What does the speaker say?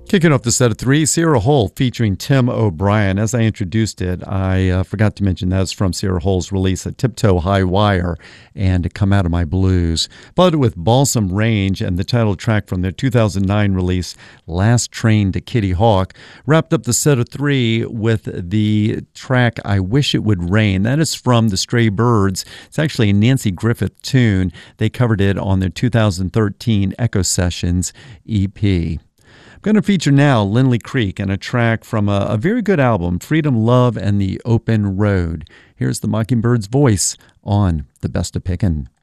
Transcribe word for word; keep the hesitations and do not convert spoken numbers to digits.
Kicking off the set of three, Sierra Hull featuring Tim O'Brien. As I introduced it, I uh, forgot to mention that's from Sierra Hull's release, A Tiptoe High Wire and Come Out of My Blues. Followed it with Balsam Range and the title track from their two thousand nine release, Last Train to Kitty Hawk. Wrapped up the set of three with the track I Wish It Would Rain. That is from The Stray Birds. It's actually a Nancy Griffith tune. They covered it on their two thousand thirteen Echo Sessions E P. I'm going to feature now Lindley Creek and a track from a, a very good album, Freedom, Love, and the Open Road. Here's the Mockingbird's voice on The Best of Pickin'.